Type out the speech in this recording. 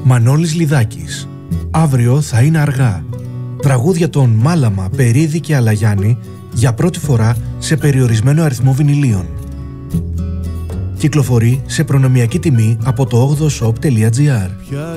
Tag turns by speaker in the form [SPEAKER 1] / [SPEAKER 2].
[SPEAKER 1] Μανώλης Λιδάκης. Αύριο θα είναι αργά. Τραγούδια των Μάλαμα, Περίδη και Αλαγιάννη για πρώτη φορά σε περιορισμένο αριθμό βινιλίων. Κυκλοφορεί σε προνομιακή τιμή από το 8shop.gr.